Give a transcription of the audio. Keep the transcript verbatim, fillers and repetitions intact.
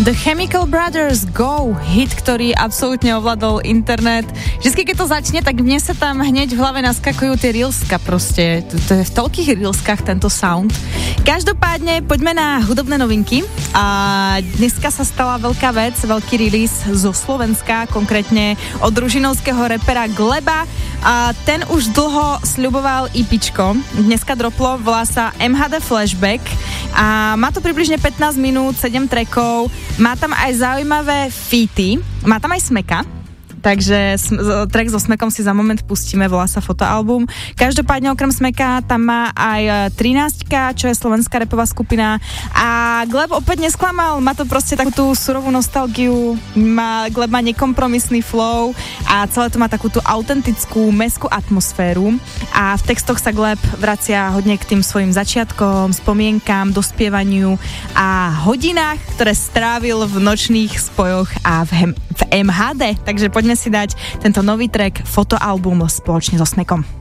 The Chemical Brothers Go, hit, ktorý absolútne ovládol internet. Vždycky, keď to začne, tak mne sa tam hneď v hlave naskakujú tie reelska proste. To je v toľkých reelskách tento sound. Každopádne, poďme na hudobné novinky. A dneska sa stala veľká vec, veľký release zo Slovenska, konkrétne od družinovského repera Gleba. A ten už dlho sľuboval IPčko. Dneska droplo, volá sa em há dé Flashback. A má to približne pätnásť minút, sedem trackov. Má tam aj zaujímavé featy, má tam aj Smeka, takže track so Smekom si za moment pustíme, volá sa Fotoalbum. Každopádne okrem Smeka tam má aj trináctka, čo je slovenská rapová skupina a Gleb opäť nesklamal, má to proste takú tú surovú nostalgiu, má, Gleb má nekompromisný flow a celé to má takú tú autentickú mestskú atmosféru a v textoch sa Gleb vracia hodne k tým svojim začiatkom, spomienkam, dospievaniu a hodinách, ktoré strávil v nočných spojoch a v, hem, v em há dé, takže poďme si dať tento nový track Fotoalbum spoločne so Smekom.